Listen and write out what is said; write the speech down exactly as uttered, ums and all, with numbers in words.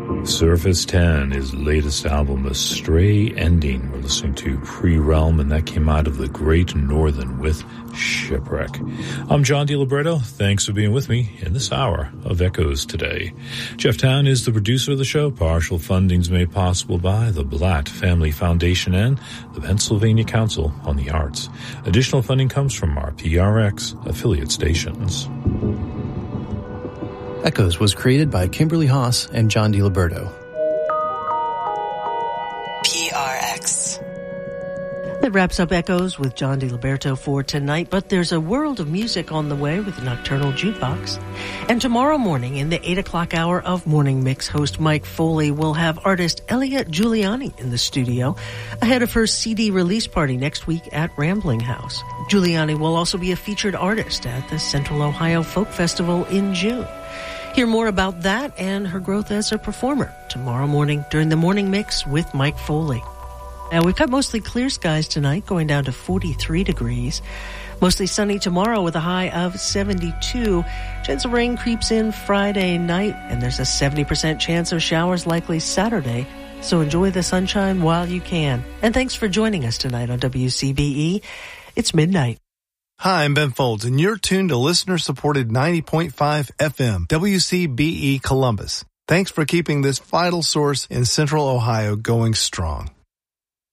Surface ten, his latest album, A Stray Ending. We're listening to Pre-Realm, and that came out of the Great Northern with Shipwreck. I'm John DiLiberto. Thanks for being with me in this hour of Echoes today. Jeff Town is the producer of the show. Partial funding's made possible by the Blatt Family Foundation and the Pennsylvania Council on the Arts. Additional funding comes from our P R X affiliate stations. Echoes was created by Kimberly Haas and John DiLiberto. P R X. That wraps up Echoes with John DiLiberto for tonight, but there's a world of music on the way with Nocturnal Jukebox. And tomorrow morning in the eight o'clock hour of Morning Mix, host Mike Foley will have artist Elliot Giuliani in the studio ahead of her C D release party next week at Rambling House. Giuliani will also be a featured artist at the Central Ohio Folk Festival in June. Hear more about that and her growth as a performer tomorrow morning during the Morning Mix with Mike Foley. Now, we've got mostly clear skies tonight, going down to forty-three degrees. Mostly sunny tomorrow with a high of seventy-two. Chance of rain creeps in Friday night, and there's a seventy percent chance of showers likely Saturday. So enjoy the sunshine while you can. And thanks for joining us tonight on W C B E. It's midnight. Hi, I'm Ben Folds, and you're tuned to listener-supported ninety point five F M, W C B E Columbus. Thanks for keeping this vital source in Central Ohio going strong.